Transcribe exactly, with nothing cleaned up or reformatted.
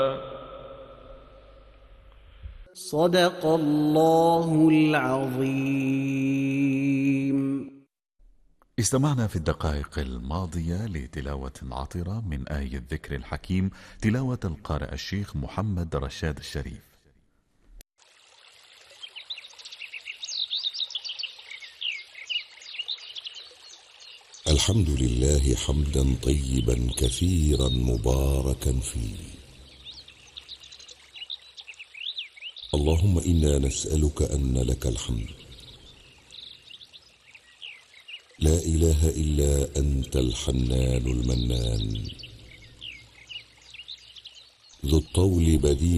صدق الله العظيم. استمعنا في الدقائق الماضية لتلاوة عطرة من آية الذكر الحكيم، تلاوة القارئ الشيخ محمد رشاد الشريف. الحمد لله حمدا طيبا كثيرا مباركا فيه. اللهم إنا نسألك أن لك الحمد، لا إله إلا أنت الحنان المنان ذو الطول بديع